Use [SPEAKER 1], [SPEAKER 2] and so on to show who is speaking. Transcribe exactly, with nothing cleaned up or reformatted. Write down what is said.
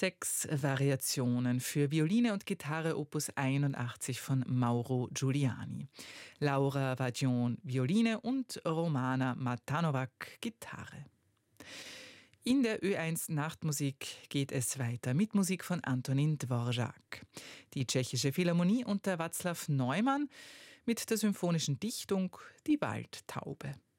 [SPEAKER 1] Sechs Variationen für Violine und Gitarre Opus einundachtzig von Mauro Giuliani. Laura Vadion Violine und Romana Matanovac Gitarre. In der Ö eins Nachtmusik geht es weiter mit Musik von Antonin Dvorak. Die Tschechische Philharmonie unter Václav Neumann mit der symphonischen Dichtung Die Waldtaube.